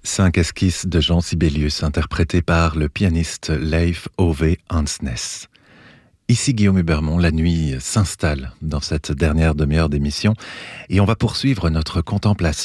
5 esquisses de Jean Sibelius, interprétées par le pianiste Leif Ove Andsnes. Ici Guillaume Hubermont, la nuit s'installe dans cette dernière demi-heure d'émission et on va poursuivre notre contemplation